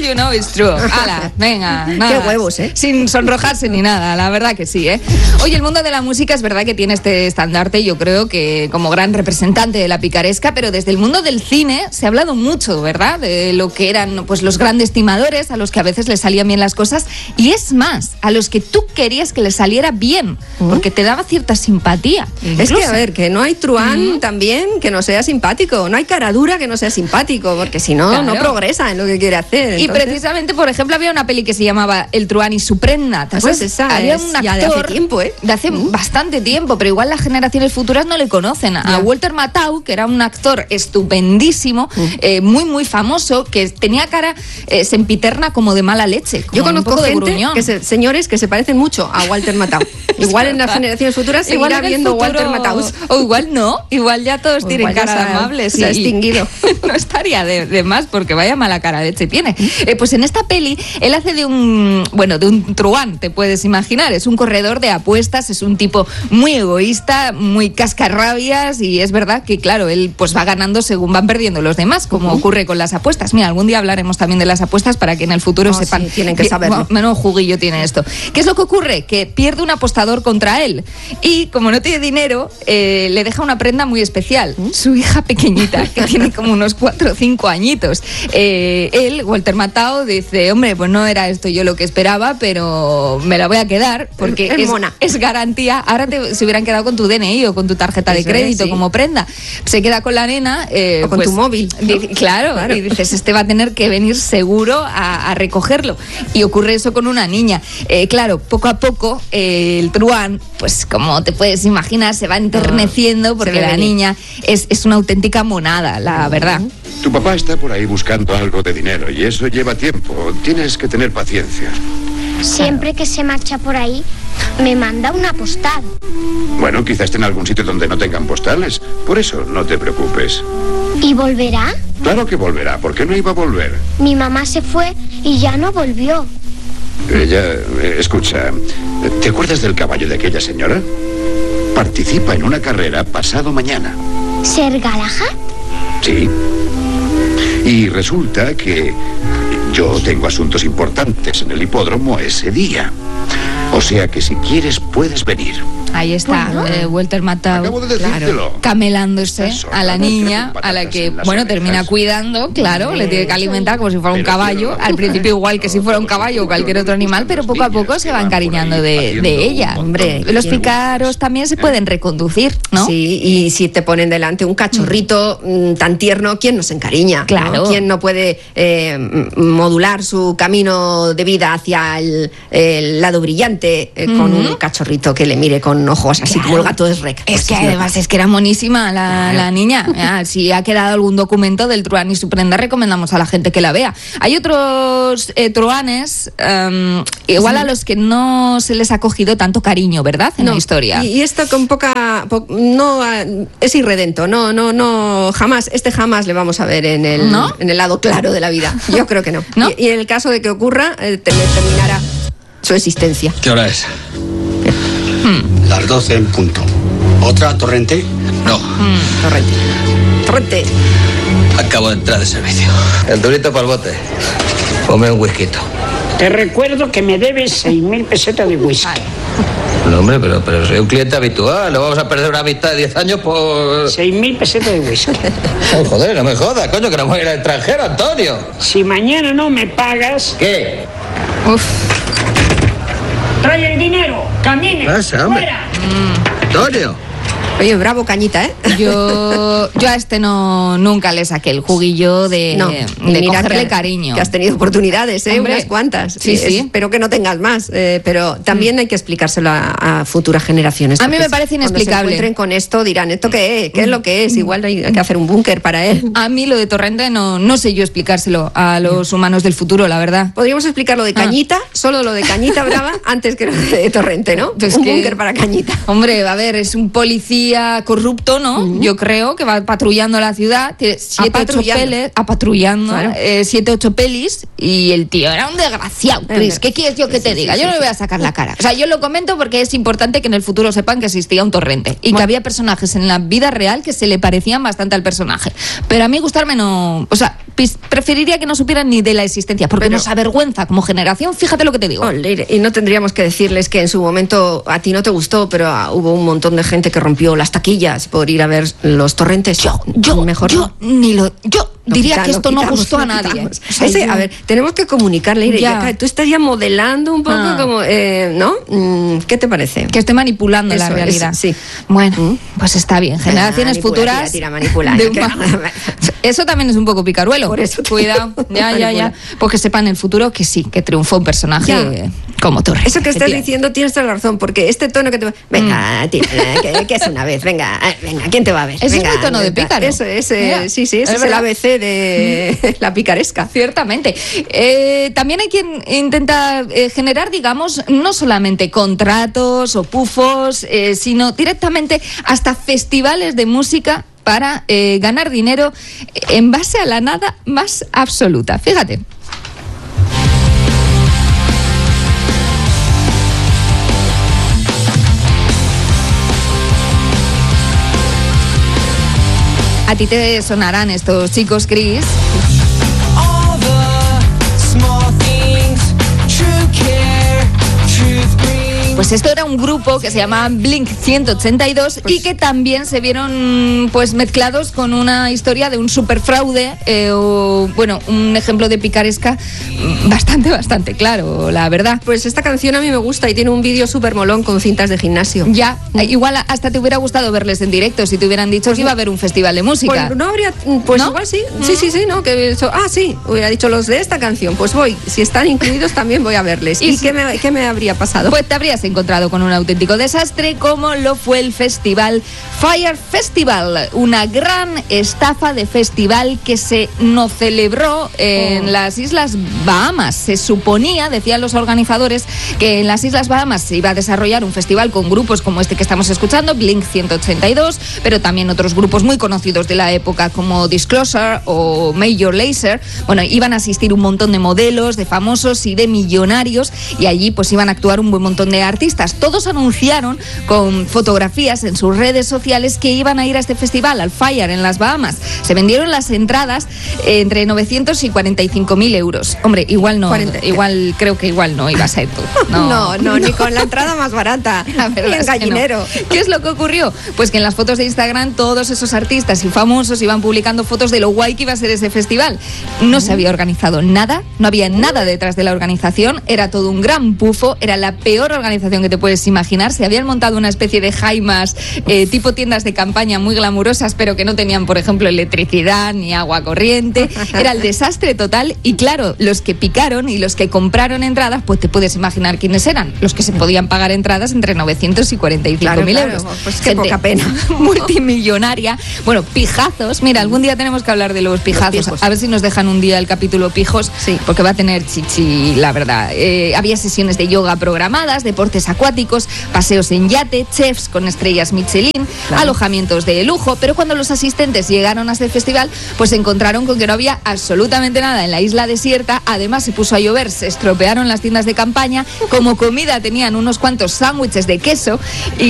you know it's true. Hala, venga, nada. Qué huevos, ¿eh? Sin sonrojarse ni nada, la verdad que sí, ¿eh? Oye, el mundo de la música es verdad que tiene este estandarte, yo creo que como gran representante de la picaresca, pero desde el mundo del cine se ha hablado mucho, ¿verdad? De lo que eran pues los grandes timadores, a los que a veces les salían bien las cosas, y es más, a los que tú querías que les saliera bien, porque te daba cierta simpatía. Es que, a ver, que no hay truán también que no sea simpático, no hay cara dura que no sea simpático, porque si no, no progresa en lo que quiere hacer. Y precisamente, por ejemplo, había una peli que se llamaba El truán y su prenda. ¿Te acuerdas? Había un actor ya de hace tiempo, ¿eh? De hace bastante tiempo, pero igual las generaciones futuras no le conocen. A Walter Matthau, que era un actor estupendísimo, muy, muy famoso, que tenía cara sempiterna como de mala leche. Yo conozco gente, señores que se parecen mucho a Walter Matthau. Igual en las generaciones futuras seguirá viendo Walter Matthau. O igual no, igual ya todos tienen cara amable. Se ha extinguido. No estaría de más, porque vaya mala cara leche tiene. Pues en esta peli, él hace de un truán, te puedes imaginar. Es un corredor de apuestas, es un tipo muy egoísta, muy cascarrabias, y es verdad que, claro, él pues va ganando según van perdiendo los demás, como ocurre con las apuestas. Mira, algún día hablaremos también de las apuestas para que en el futuro sepan. Sí, tienen que saberlo. Menos juguillo tiene esto. ¿Qué es lo que ocurre? Que pierde un apostador contra él, y como no tiene dinero, le deja una prenda muy especial, su hija pequeñita, que tiene como unos 4 o 5 añitos. Él, Walter Matthau, dice, hombre, pues no era esto yo lo que esperaba, pero me la voy a quedar, porque es garantía. Ahora se hubieran quedado con tu DNI o con tu tarjeta de crédito como prenda. Se queda con la nena. O con tu móvil. Claro, y dices, este va a tener que venir seguro a recogerlo. Y ocurre eso con una niña. Claro, poco a poco el truán, pues como te puedes imaginar, se va enterneciendo, porque la niña es una auténtica monada, la verdad. Tu papá está por ahí buscando algo de dinero y eso lleva tiempo. Tienes que tener paciencia. Siempre que se marcha por ahí, me manda una postal. Bueno, quizás esté en algún sitio donde no tengan postales. Por eso no te preocupes. ¿Y volverá? Claro que volverá. ¿Por qué no iba a volver? Mi mamá se fue y ya no volvió. Escucha, ¿te acuerdas del caballo de aquella señora? Participa en una carrera pasado mañana. ¿Ser Galahad? Sí. Y resulta que yo tengo asuntos importantes en el hipódromo ese día. O sea que si quieres puedes venir. Ahí está, Walter Matthau, camelándose a la niña, a la que, termina cuidando, claro, le tiene que alimentar como si fuera un caballo, al principio igual que si fuera un caballo o cualquier otro animal, pero poco a poco se va encariñando de ella. Hombre, los pícaros también se pueden reconducir, ¿no? Sí, y si te ponen delante un cachorrito tan tierno, ¿quién no se encariña? Claro. ¿No? ¿Quién no puede modular su camino de vida hacia el lado brillante con un cachorrito que le mire con ojos así como el gato de Shrek? Es que además es que era monísima la niña. Si ha quedado algún documento del truán y su prenda, recomendamos a la gente que la vea. Hay otros truanes, igual a los que no se les ha cogido tanto cariño, ¿verdad? En la historia. Y esta con es irredento. No, jamás le vamos a ver en el lado claro de la vida. Yo creo que no. Y en el caso de que ocurra, terminará su existencia. ¿Qué hora es? Las 12 en punto. ¿Otra torrente? No. Torrente. Acabo de entrar de servicio. El durito para el bote. Ponme un whisky. Te recuerdo que me debes 6.000 pesetas de whisky. No, hombre, pero soy un cliente habitual. No vamos a perder una amistad de 10 años por... 6.000 pesetas de whisky. Oh, joder, no me jodas, coño, que no voy a ir al extranjero, Antonio. Si mañana no me pagas... ¿Qué? Trae el dinero, camine, fuera. Antonio. Oye, bravo Cañita, ¿eh? Yo a este nunca le saqué el juguillo de cogerle cariño. Que has tenido oportunidades, Hombre, unas cuantas. Sí. Espero que no tengas más, pero también hay que explicárselo a futuras generaciones. A mí me parece inexplicable. Cuando se encuentren con esto dirán, ¿esto qué es? ¿Qué es lo que es? Igual hay que hacer un búnker para él. A mí lo de Torrente no sé yo explicárselo a los humanos del futuro, la verdad. Podríamos explicar lo de Cañita, solo lo de Cañita Brava, antes que lo de Torrente, ¿no? Pues un búnker para Cañita. Hombre, a ver, es un policía policía corrupto, ¿no? Yo creo que va patrullando la ciudad, tiene 7-8 pelis, y el tío era un desgraciado, Chris. ¿Qué quieres yo que te diga? Yo no le voy a sacar la cara. O sea, yo lo comento porque es importante que en el futuro sepan que existía un torrente y que había personajes en la vida real que se le parecían bastante al personaje. Pero a mí gustarme no... O sea, preferiría que no supieran ni de la existencia, porque nos avergüenza como generación, fíjate lo que te digo. Y no tendríamos que decirles que en su momento a ti no te gustó, pero hubo un montón de gente que rompió las taquillas por ir a ver los torrentes. Yo diría que esto no gustó a nadie. O sea, a ver, tenemos que comunicarle. Tú estás ya modelando un poco como, ¿no? ¿Qué te parece? Que esté manipulando la realidad. Sí. Bueno, pues está bien. Generaciones futuras. Eso también es un poco picaruelo. Por eso. Cuidado. Ya. Pues que sepan en el futuro que sí, que triunfó un personaje como Torres. Eso que estás diciendo tienes toda la razón, porque este tono que te va... Venga, tía, que es una vez. Venga, ¿quién te va a ver? Ese es mi tono de pícaro. Sí, ese es el ABC de la picaresca. Ciertamente. También hay quien intenta generar, digamos, no solamente contratos o pufos, sino directamente hasta festivales de música para ganar dinero en base a la nada más absoluta. Fíjate. A ti te sonarán estos chicos, Chris. Pues esto era un grupo que se llamaba Blink 182 y que también se vieron pues mezclados con una historia de un superfraude, o bueno, un ejemplo de picaresca bastante claro, la verdad. Pues esta canción a mí me gusta y tiene un vídeo súper molón con cintas de gimnasio. Ya, igual hasta te hubiera gustado verles en directo si te hubieran dicho que iba a haber un festival de música. Pues no habría, pues ¿no? Igual sí, sí, ¿no? Que hubiera dicho los de esta canción, pues voy, si están incluidos también voy a verles. ¿Y qué me habría pasado? Pues te habrías encontrado con un auténtico desastre, como lo fue el festival Fire Festival, una gran estafa de festival que se no celebró en las Islas Bahamas. Se suponía, decían los organizadores, que en las Islas Bahamas se iba a desarrollar un festival con grupos como este que estamos escuchando, Blink 182, pero también otros grupos muy conocidos de la época como Disclosure o Major Lazer. Bueno, iban a asistir un montón de modelos, de famosos y de millonarios, y allí pues iban a actuar un buen montón de artistas. Todos anunciaron con fotografías en sus redes sociales que iban a ir a este festival, al Fire, en las Bahamas. Se vendieron las entradas entre 900 y 45.000 euros. Hombre, igual no, creo que igual no iba a ser tú. No, ni con la entrada más barata. El gallinero. No. ¿Qué es lo que ocurrió? Pues que en las fotos de Instagram todos esos artistas y famosos iban publicando fotos de lo guay que iba a ser ese festival. No se había organizado nada, no había nada detrás de la organización, era todo un gran pufo, era la peor organización que te puedes imaginar. Se habían montado una especie de jaimas tipo tiendas de campaña muy glamurosas, pero que no tenían, por ejemplo, electricidad ni agua corriente. Era el desastre total. Y claro, los que picaron y los que compraron entradas, pues te puedes imaginar quiénes eran. Los que se podían pagar entradas entre 900 y 45.000 euros. Pues qué poca pena. Multimillonaria. Bueno, pijazos. Mira, algún día tenemos que hablar de los pijazos. A ver si nos dejan un día el capítulo pijos, porque va a tener chichi, la verdad. Había sesiones de yoga programadas, deportes acuáticos, paseos en yate, chefs con estrellas Michelin, alojamientos de lujo, pero cuando los asistentes llegaron a este festival, pues se encontraron con que no había absolutamente nada en la isla desierta. Además se puso a llover, se estropearon las tiendas de campaña, como comida tenían unos cuantos sándwiches de queso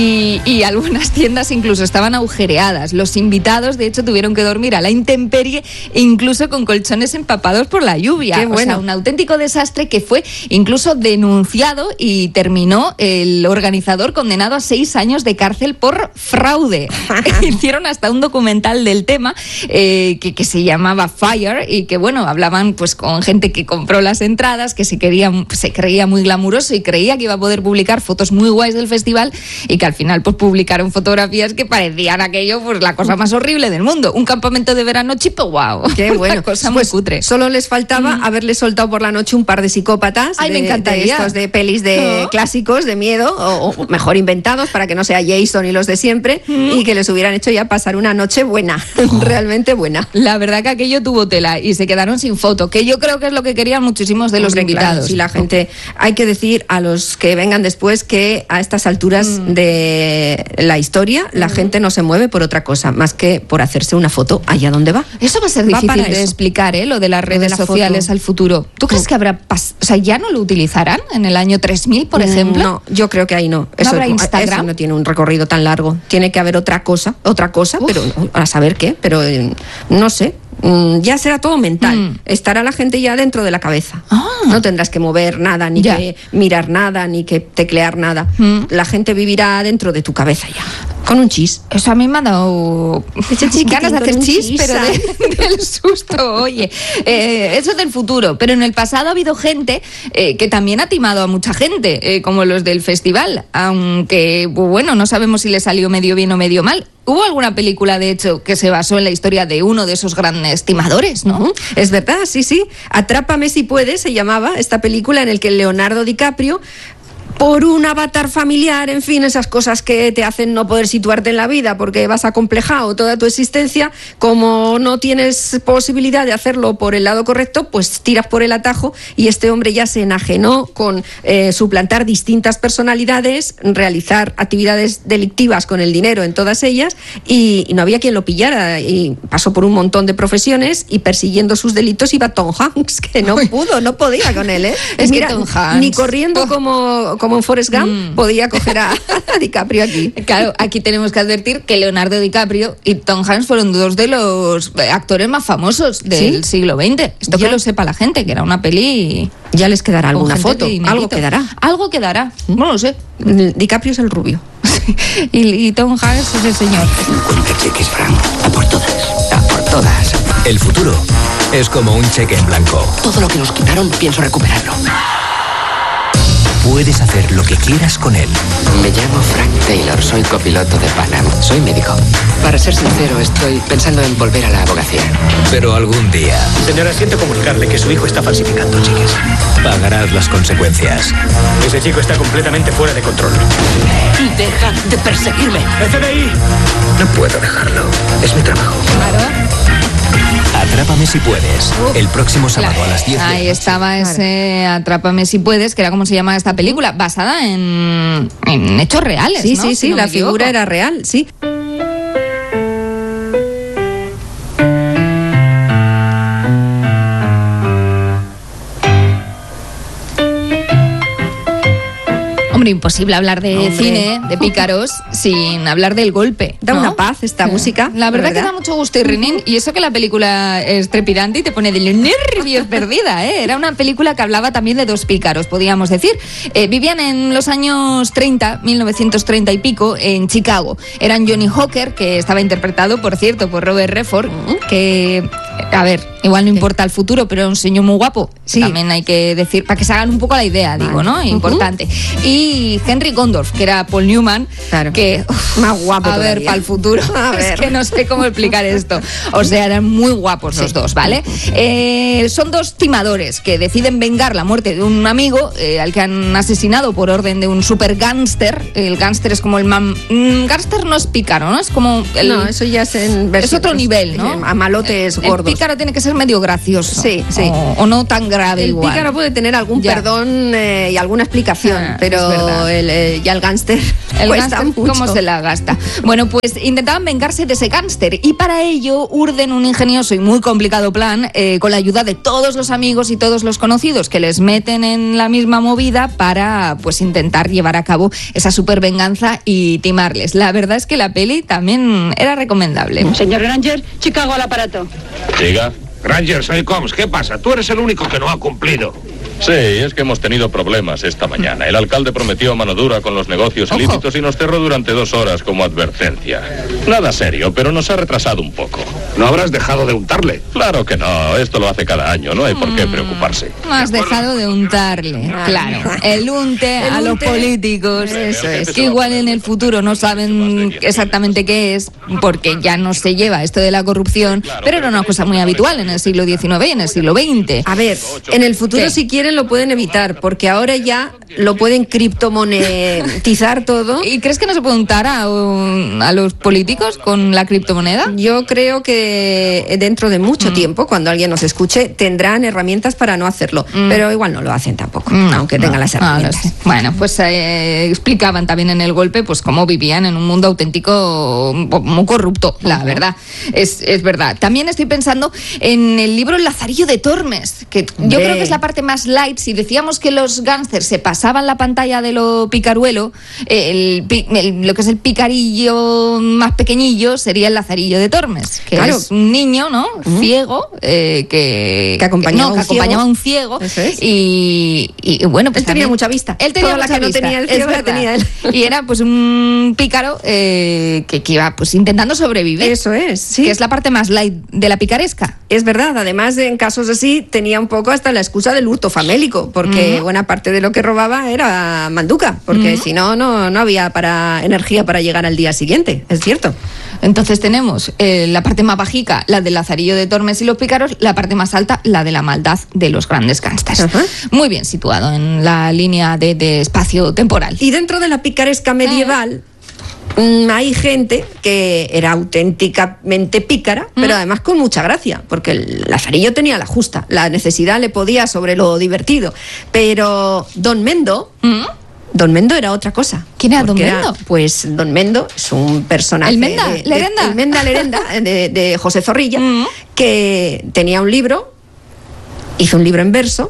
y algunas tiendas incluso estaban agujereadas. Los invitados de hecho tuvieron que dormir a la intemperie, incluso con colchones empapados por la lluvia. Qué bueno. O sea, un auténtico desastre que fue incluso denunciado y terminó el organizador condenado a 6 años de cárcel por fraude. Hicieron hasta un documental del tema que se llamaba Fire, y que bueno, hablaban pues con gente que compró las entradas, que se creía muy glamuroso y creía que iba a poder publicar fotos muy guays del festival, y que al final pues publicaron fotografías que parecían aquello pues la cosa más horrible del mundo. Un campamento de verano chipo, wow. Qué bueno. Una cosa muy cutre. Solo les faltaba haberle soltado por la noche un par de psicópatas. Ay, me encantaría. De estos de pelis de clásicos de miedo, o mejor inventados para que no sea Jason y los de siempre, y que les hubieran hecho ya pasar una noche buena, realmente buena. La verdad que aquello tuvo tela y se quedaron sin foto, que yo creo que es lo que querían muchísimos de los invitados. Y la gente, hay que decir a los que vengan después que a estas alturas de la historia, la gente no se mueve por otra cosa, más que por hacerse una foto allá donde va. Eso va a ser difícil de explicar, lo de las redes sociales al futuro. ¿Tú crees que habrá ya no lo utilizarán en el año 3000, por ejemplo? No, yo creo que ahí no. ¿No habrá Instagram? Eso no tiene un recorrido tan largo. Tiene que haber otra cosa, pero a saber qué, pero no sé. Ya será todo mental. Estará la gente ya dentro de la cabeza. No tendrás que mover nada, ni que mirar nada, ni que teclear nada. La gente vivirá dentro de tu cabeza ya. Con un chis. Eso a mí me ha dado ganas de hacer chis, pero del susto, oye. Eso es del futuro. Pero en el pasado ha habido gente que también ha timado a mucha gente, como los del festival. Aunque, bueno, no sabemos si le salió medio bien o medio mal. Hubo alguna película, de hecho, que se basó en la historia de uno de esos grandes timadores, ¿no? Es verdad, sí. Atrápame si puedes, se llamaba esta película, en el que Leonardo DiCaprio, por un avatar familiar, en fin, esas cosas que te hacen no poder situarte en la vida porque vas acomplejado toda tu existencia, como no tienes posibilidad de hacerlo por el lado correcto, pues tiras por el atajo, y este hombre ya se enajenó con suplantar distintas personalidades, realizar actividades delictivas con el dinero en todas ellas, y no había quien lo pillara, y pasó por un montón de profesiones, y persiguiendo sus delitos iba Tom Hanks, que no podía con él, ¿eh? Es que Tom Hanks, ni corriendo como en Forrest Gump, podía coger a DiCaprio aquí. Claro, aquí tenemos que advertir que Leonardo DiCaprio y Tom Hanks fueron dos de los actores más famosos del siglo XX. Esto que lo sepa la gente, que era una peli... Ya les quedará alguna foto, algo quedará. Algo quedará, no lo sé. DiCaprio es el rubio. y Tom Hanks es el señor. 50 cheques, Frank. A por todas. A por todas. El futuro es como un cheque en blanco. Todo lo que nos quitaron, pienso recuperarlo. Puedes hacer lo que quieras con él. Me llamo Frank Taylor, soy copiloto de Pan Am, soy médico. Para ser sincero, estoy pensando en volver a la abogacía. Pero algún día... Señora, siento comunicarle que su hijo está falsificando cheques. Pagarás las consecuencias. Ese chico está completamente fuera de control. ¡Deja de perseguirme! ¡FBI! No puedo dejarlo. Es mi trabajo. Claro. Atrápame si puedes. El próximo sábado a las 10. Ahí estaba ese Atrápame si puedes, que era como se llama esta película, basada en hechos reales. Sí, ¿no? sí, si no la figura era real, sí. Hombre, imposible hablar de cine, de pícaros, sin hablar del golpe. Da una paz esta música. La verdad que da mucho gusto, Irrinín, y eso que la película es trepidante y te pone de los nervios perdida, ¿eh? Era una película que hablaba también de dos pícaros, podríamos decir. Vivían en los años 30, 1930 y pico, en Chicago. Eran Johnny Hooker, que estaba interpretado, por cierto, por Robert Redford, que, a ver, igual no importa el futuro, pero era un señor muy guapo. Sí. También hay que decir, para que se hagan un poco la idea, digo, ¿no? Importante. Y Henry Gondorf, que era Paul Newman, claro, que más guapo a ver, para el futuro, es que no sé cómo explicar esto. O sea, eran muy guapos los dos, ¿vale? Son dos timadores que deciden vengar la muerte de un amigo al que han asesinado por orden de un super gángster. El gángster es como el gángster no es pícaro, ¿no? Es como no, eso ya es otro nivel, ¿no? A malotes gordos. El pícaro tiene que ser medio gracioso. Sí. O no tan grave el igual. El pícaro puede tener algún perdón y alguna explicación, pero ya el gángster cuesta mucho. ¿Cómo se la gasta? Bueno, pues intentaban vengarse de ese gángster, y para ello urden un ingenioso y muy complicado plan con la ayuda de todos los amigos y todos los conocidos, que les meten en la misma movida para pues intentar llevar a cabo esa super venganza y timarles. La verdad es que la peli también era recomendable. Señor Granger, Chicago al aparato. Diga. Granger, soy Combs. ¿Qué pasa? Tú eres el único que no ha cumplido. Sí, es que hemos tenido problemas esta mañana. El alcalde prometió mano dura con los negocios ilícitos y nos cerró durante 2 horas como advertencia. Nada serio, pero nos ha retrasado un poco. ¿No habrás dejado de untarle? Claro que no, esto lo hace cada año, no hay por qué preocuparse. No has dejado de untarle, claro. El unte a los políticos. Eso es. Que igual en el futuro no saben exactamente qué es, porque ya no se lleva esto de la corrupción, pero era una cosa muy habitual en el siglo XIX y en el siglo XX. A ver, en el futuro, si quieres, quieren lo pueden evitar, porque ahora ya lo pueden criptomonetizar todo. ¿Y crees que no se puede untar a los políticos con la criptomoneda? Yo creo que dentro de mucho tiempo, cuando alguien nos escuche, tendrán herramientas para no hacerlo, pero igual no lo hacen tampoco, aunque tengan las herramientas. No, bueno, pues explicaban también en El Golpe pues cómo vivían en un mundo auténtico muy corrupto, la verdad. Es verdad. También estoy pensando en el libro El Lazarillo de Tormes, que yo creo que es la parte más light. Si decíamos que los gángsters se pasaban la pantalla de lo picaruelo, lo que es el picarillo más pequeñillo sería El Lazarillo de Tormes, que es un niño, ¿no? Ciego, que acompañaba a un ciego. Y bueno, pues él tenía mucha vista. Él tenía mucha vista. No tenía el ciego, la tenía él. Y era pues un pícaro que iba pues intentando sobrevivir. Eso es, sí. Que es la parte más light de la picaresca. Es verdad, además en casos así tenía un poco hasta la excusa del hurto famélico, porque buena parte de lo que robaba era manduca, porque si no había energía para llegar al día siguiente, es cierto. Entonces tenemos la parte más bajica, la del Lazarillo de Tormes y los pícaros, la parte más alta, la de la maldad de los grandes gángsters. Muy bien situado en la línea de espacio temporal. Y dentro de la picaresca medieval hay gente que era auténticamente pícara, pero además con mucha gracia, porque el Lazarillo tenía la justa, la necesidad le podía sobre lo divertido, pero Don Mendo era otra cosa. ¿Quién era Don Mendo? Pues Don Mendo es un personaje El Menda Lerenda de José Zorrilla, que tenía un libro, hizo un libro en verso,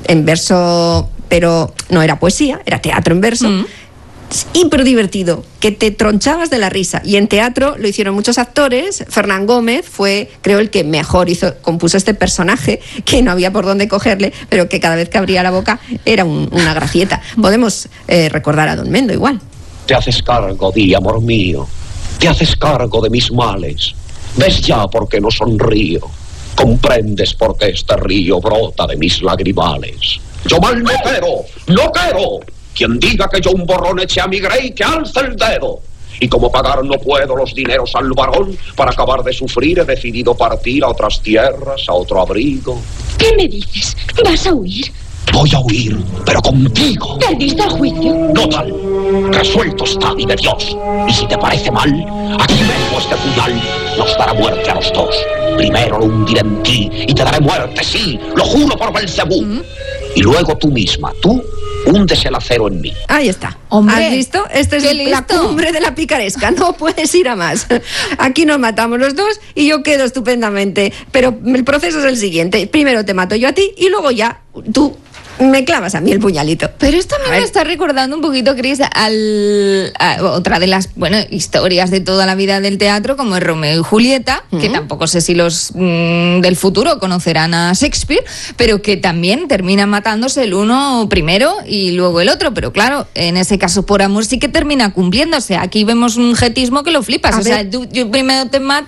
pero no era poesía, era teatro en verso. Hiper divertido, que te tronchabas de la risa, y en teatro lo hicieron muchos actores. Fernán Gómez fue, creo, el que mejor compuso este personaje, que no había por dónde cogerle, pero que cada vez que abría la boca era una gracieta. Podemos recordar a Don Mendo igual. Te haces cargo, amor mío, te haces cargo de mis males. ¿Ves ya por qué no sonrío? ¿Comprendes por qué este río brota de mis lagrimales? Yo mal no quiero. Quien diga que yo un borrón eché a mi grey, que alce el dedo. Y como pagar no puedo los dineros al varón, para acabar de sufrir he decidido partir a otras tierras, a otro abrigo. ¿Qué me dices? ¿Vas a huir? Voy a huir, pero contigo. ¿Perdiste el juicio? No tal. Resuelto está, vive Dios. Y si te parece mal, aquí vengo este puñal. Nos dará muerte a los dos. Primero lo hundiré en ti y te daré muerte, sí, lo juro por Belcebú. Y luego tú misma, hundes el acero en mí. Ahí está. Hombre, ¿has visto? Esta es la cumbre de la picaresca. No puedes ir a más. Aquí nos matamos los dos y yo quedo estupendamente. Pero el proceso es el siguiente. Primero te mato yo a ti y luego ya tú me clavas a mí el puñalito. Pero esto a mí me está recordando un poquito, Cris, a otra de las historias de toda la vida del teatro, como es Romeo y Julieta, que tampoco sé si los del futuro conocerán a Shakespeare, pero que también terminan matándose el uno primero y luego el otro. Pero claro, en ese caso por amor sí que termina cumpliéndose. Aquí vemos un jetismo que lo flipas. Sea, yo primero te mato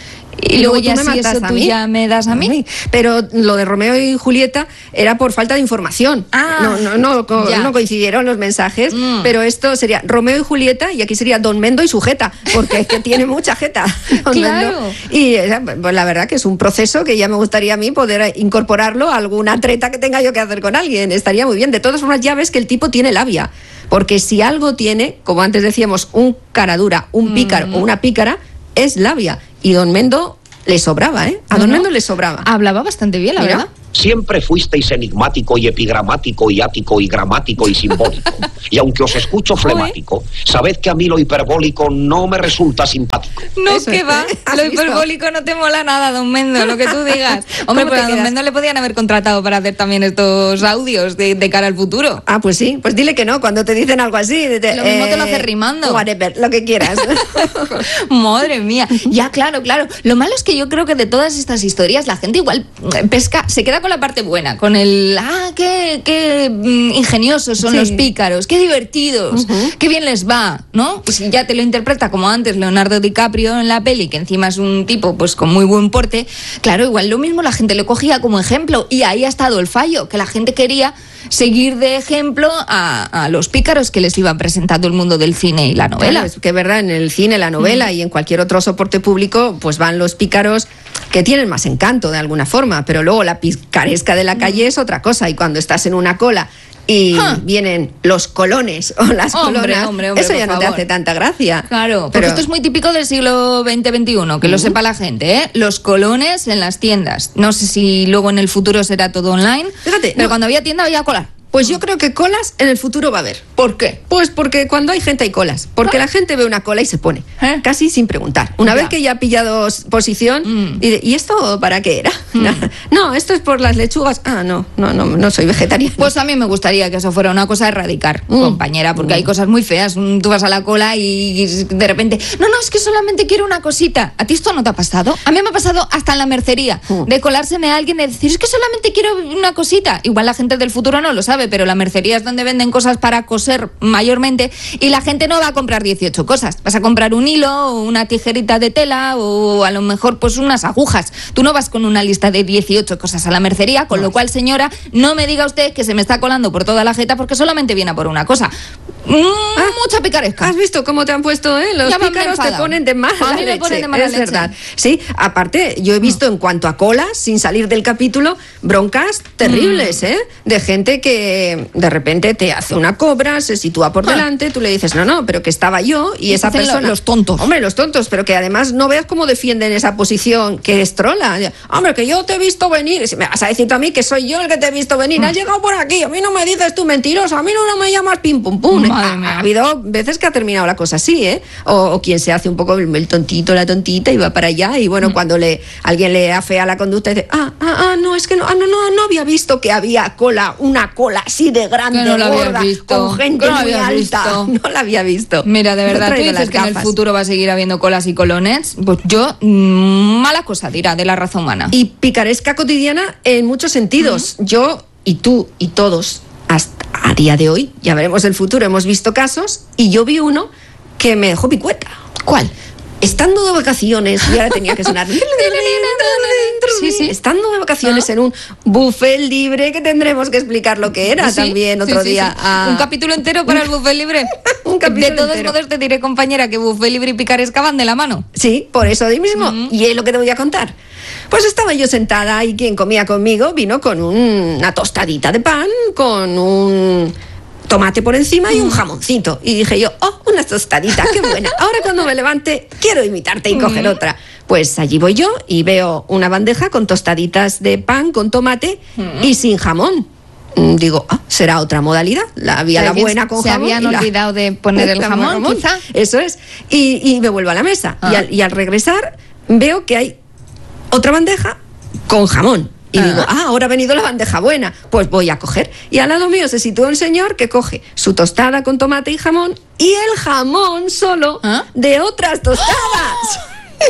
y luego ya si eso tú ya me das a mí. Pero lo de Romeo y Julieta era por falta de información. No coincidieron los mensajes, pero esto sería Romeo y Julieta y aquí sería Don Mendo y su jeta, porque es que tiene mucha jeta. Claro. Y pues la verdad que es un proceso que ya me gustaría a mí poder incorporarlo a alguna treta que tenga yo que hacer con alguien. Estaría muy bien. De todas formas, ya ves que el tipo tiene labia, porque si algo tiene, como antes decíamos, un cara dura, un pícaro o una pícara, es labia. Y Don Mendo le sobraba, A Don Mendo le sobraba. Hablaba bastante bien, la verdad. Siempre fuisteis enigmático y epigramático y ático y gramático y simbólico. Y aunque os escucho flemático, sabed que a mí lo hiperbólico no me resulta simpático. No, eso que va. Lo hiperbólico no te mola nada, Don Mendo, lo que tú digas. Hombre, pues a Don Mendo le podían haber contratado para hacer también estos audios de cara al futuro. Ah, pues sí. Pues dile que no, cuando te dicen algo así. Lo mismo te lo hace rimando. Whatever, lo que quieras. Madre mía. Ya, claro. Lo malo es que yo creo que de todas estas historias la gente igual se queda con la parte buena, con el qué ingeniosos son los pícaros, qué divertidos, qué bien les va, ¿no? Pues si ya te lo interpreta como antes Leonardo DiCaprio en la peli, que encima es un tipo pues con muy buen porte, claro, igual lo mismo la gente le cogía como ejemplo y ahí ha estado el fallo, que la gente quería seguir de ejemplo a los pícaros que les iban presentando el mundo del cine y la novela. Claro, es que es verdad, en el cine, la novela y en cualquier otro soporte público, pues van los pícaros que tienen más encanto de alguna forma, pero luego la picaresca picaresca de la calle es otra cosa. Y cuando estás en una cola y vienen los colones o las colonas, eso ya no te hace tanta gracia. Claro, pero esto es muy típico del siglo XX-XXI, que lo sepa la gente, ¿eh? Los colones en las tiendas. No sé si luego en el futuro será todo online. Fíjate, pero cuando había tienda había cola. Pues yo creo que colas en el futuro va a haber. ¿Por qué? Pues porque cuando hay gente hay colas. Porque la gente ve una cola y se pone. Casi sin preguntar. Una vez que ya ha pillado posición, ¿y esto para qué era? No, esto es por las lechugas. No soy vegetariana. Pues a mí me gustaría que eso fuera una cosa a erradicar, compañera, porque hay cosas muy feas. Tú vas a la cola y de repente, no, es que solamente quiero una cosita. ¿A ti esto no te ha pasado? A mí me ha pasado hasta en la mercería, de colárseme a alguien y decir, es que solamente quiero una cosita. Igual la gente del futuro no lo sabe, pero la mercería es donde venden cosas para coser mayormente y la gente no va a comprar 18 cosas. Vas a comprar un hilo, o una tijerita de tela o a lo mejor pues unas agujas. Tú no vas con una lista de 18 cosas a la mercería, con lo cual, señora, no me diga usted que se me está colando por toda la jeta porque solamente viene a por una cosa. Mucha picaresca. ¿Has visto cómo te han puesto, los pícaros te ponen de mala leche? Me ponen de mala leche. Es verdad. Sí, aparte, yo he visto en cuanto a colas, sin salir del capítulo, broncas terribles, de gente que de repente te hace una cobra, se sitúa por delante, tú le dices, no, pero que estaba yo y esa persona... Los tontos. Hombre, los tontos, pero que además no veas cómo defienden esa posición que es trola. Hombre, que yo te he visto venir. Me vas a decir tú a mí que soy yo el que te he visto venir. Has llegado por aquí, a mí no me dices tú mentiroso, a mí no me llamas pim pum pum. Ha habido veces que ha terminado la cosa así, o quien se hace un poco el tontito, la tontita y va para allá y bueno, cuando alguien le afea la conducta y dice, no, es que no había visto que había una cola así de grande, no gorda, con gente muy alta. No la había visto. Mira, de verdad, tú dices que en el futuro va a seguir habiendo colas y colones. Pues yo, mala cosa dirá de la raza humana. Y picaresca cotidiana en muchos sentidos. Yo y tú y todos hasta a día de hoy, ya veremos el futuro, hemos visto casos y yo vi uno que me dejó picueta. ¿Cuál? Estando de vacaciones, y ahora tenía que sonar. Sí. Estando de vacaciones en un buffet libre, que tendremos que explicar lo que era también otro día. Un capítulo entero para el buffet libre. De todos modos te diré, compañera, que buffet libre y picaresca van de la mano. Sí, por eso de mismo. Y es lo que te voy a contar. Pues estaba yo sentada y quien comía conmigo vino con una tostadita de pan, con un tomate por encima y un jamoncito. Y dije yo, una tostadita, qué buena. Ahora cuando me levante quiero imitarte y coger otra. Pues allí voy yo y veo una bandeja con tostaditas de pan con tomate y sin jamón. Digo, será otra modalidad. Había la buena con jamón. Se habían olvidado de poner el jamón, quizá. Eso es. Y me vuelvo a la mesa. Y al regresar veo que hay otra bandeja con jamón. Y digo, ahora ha venido la bandeja buena, pues voy a coger. Y al lado mío se sitúa un señor que coge su tostada con tomate y jamón y el jamón solo de otras tostadas.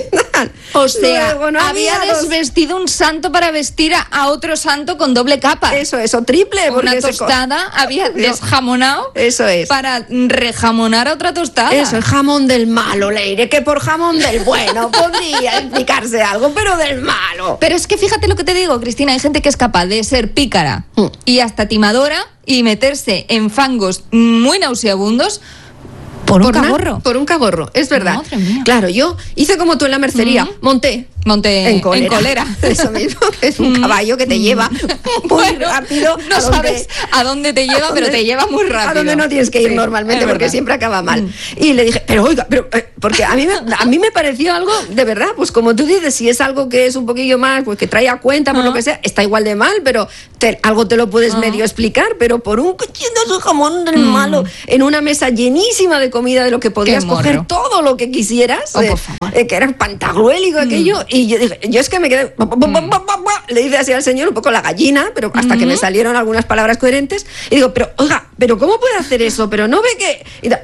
O sea, había desvestido un santo para vestir a otro santo con doble capa. Eso, triple. Una tostada había desjamonado. Eso es. Para rejamonar a otra tostada. Eso, el jamón del malo, Leire, que por jamón del bueno podría explicarse algo, pero del malo. Pero es que fíjate lo que te digo, Cristina, hay gente que es capaz de ser pícara y hasta timadora y meterse en fangos muy nauseabundos. Por un cagorro, es verdad. Madre mía. Claro, yo hice como tú en la mercería, monté en colera. Eso mismo, que es un caballo que te lleva muy rápido. No sabes a dónde te lleva, pero te lleva muy rápido. A donde no tienes que ir normalmente, porque siempre acaba mal. Y le dije, pero oiga, porque a mí me pareció algo, de verdad, pues como tú dices, si es algo que es un poquillo más, pues que trae a cuenta, por lo que sea, está igual de mal, pero algo te lo puedes medio explicar, pero por un cochino jamón del malo, en una mesa llenísima de comida, de lo que podías coger todo lo que quisieras, por favor. Que era pantagruélico aquello, y yo es que me quedé, le dice así al señor, un poco la gallina, pero hasta que me salieron algunas palabras coherentes, y digo, pero oiga, ¿pero cómo puede hacer eso? Pero no ve que...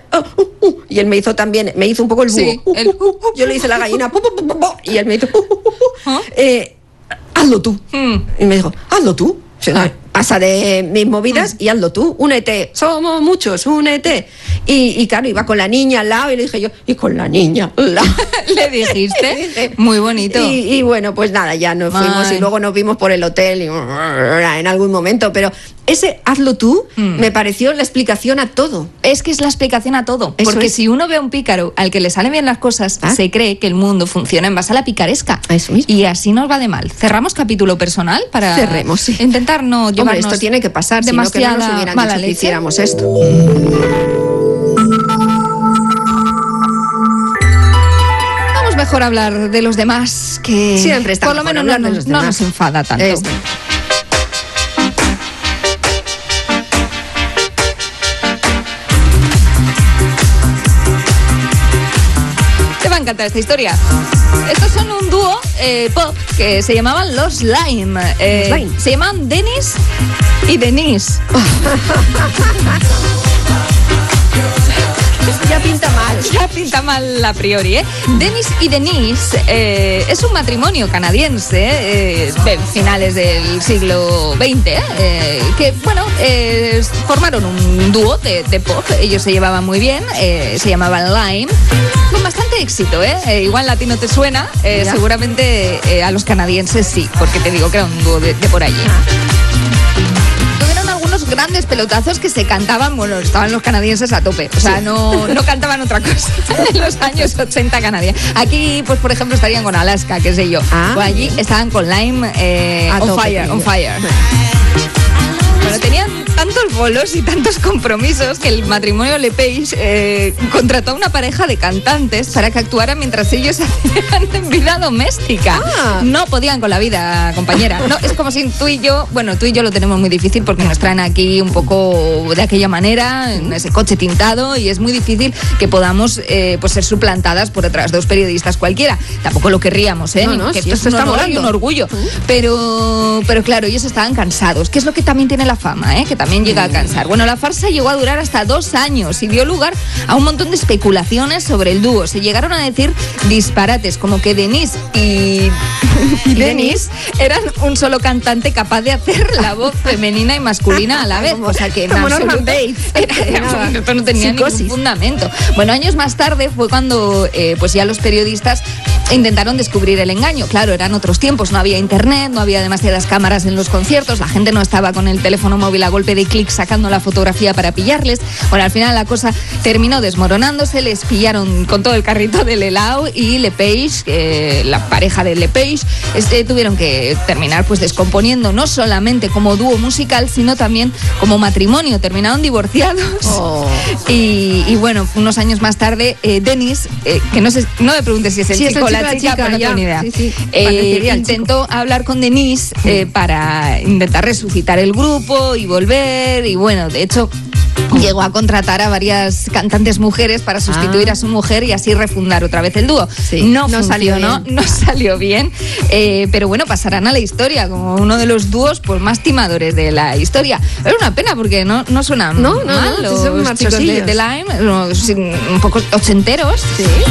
Y él me hizo un poco el búho. Yo le hice la gallina, y él me hizo... hazlo tú. Y me dijo, hazlo tú. pasa de mis movidas y hazlo tú, únete, somos muchos, únete. Y claro, iba con la niña al lado y le dije yo, y con la niña al lado. ¿Le dijiste? Muy bonito. Y bueno, pues nada, ya nos fuimos y luego nos vimos por el hotel y, en algún momento, pero ese hazlo tú me pareció la explicación a todo. Es que es la explicación a todo. Eso porque si uno ve a un pícaro al que le salen bien las cosas, se cree que el mundo funciona en base a la picaresca. Eso mismo. Y así nos va de mal. ¿Cerramos capítulo personal para intentar no llevarnos Hombre, esto tiene que pasar, sino que no nos hubieran dicho que hiciéramos esto. Vamos mejor a hablar de los demás, que siempre está por lo menos no nos enfada tanto. Te va a encantar esta historia. Estos son un dúo pop que se llamaban Los Lime. Se llaman Dennis y Denise. Ya pinta mal. Ya pinta mal a priori, ¿eh? Dennis y Denise es un matrimonio canadiense de finales del siglo XX, que, bueno, formaron un dúo de pop. Ellos se llevaban muy bien, se llamaban Lime, con bastante éxito, ¿eh? Igual a ti no te suena, seguramente a los canadienses sí, porque te digo que era un dúo de por allí. Grandes pelotazos que se cantaban, bueno, estaban los canadienses a tope, o sea, no cantaban otra cosa en los años 80 canadienses. Aquí, pues por ejemplo, estarían con Alaska, qué sé yo, o allí estaban con Lime on fire. Bueno, tenían tantos bolos y tantos compromisos que el matrimonio LePage contrató a una pareja de cantantes para que actuaran mientras ellos hacían vida doméstica. No podían con la vida, compañera. No, es como si tú y yo lo tenemos muy difícil porque nos traen aquí un poco de aquella manera, en ese coche tintado, y es muy difícil que podamos pues ser suplantadas por otras dos periodistas cualquiera. Tampoco lo querríamos, ¿eh? No, que si esto es un orgullo. Pero claro, ellos estaban cansados, que es lo que también tiene la fama, ¿eh? Que también llega a cansar. Bueno, la farsa llegó a durar hasta 2 años y dio lugar a un montón de especulaciones sobre el dúo. Se llegaron a decir disparates, como que Denise y Dennis eran un solo cantante capaz de hacer la voz femenina y masculina a la vez. O sea que como Norman Bates. Esto no tenía ningún fundamento. Bueno, años más tarde fue cuando pues ya los periodistas intentaron descubrir el engaño. Claro, eran otros tiempos, no había internet, no había demasiadas cámaras en los conciertos, la gente no estaba con el teléfono móvil a golpe de clic sacando la fotografía para pillarles. Bueno, al final la cosa terminó desmoronándose, les pillaron con todo el carrito del helado y LePage, la pareja de LePage, tuvieron que terminar pues descomponiendo, no solamente como dúo musical, sino también como matrimonio. Terminaron divorciados. Y bueno, unos años más tarde, Dennis, que no me preguntes si es el chico o la chica, pero no tengo ni idea. Intentó hablar con Denise para intentar resucitar el grupo y volver, y bueno, de hecho llegó a contratar a varias cantantes mujeres para sustituir a su mujer y así refundar otra vez el dúo. No salió bien, pero bueno, pasarán a la historia como uno de los dúos pues más timadores de la historia. Es una pena porque no suenan mal los chicos de Lime, un poco ochenteros.